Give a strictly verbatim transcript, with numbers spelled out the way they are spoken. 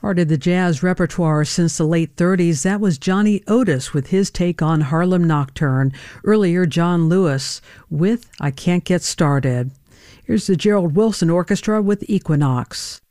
Part of the jazz repertoire since the late thirties, that was Johnny Otis with his take on Harlem Nocturne. Earlier, John Lewis with I Can't Get Started. Here's the Gerald Wilson Orchestra with Equinox.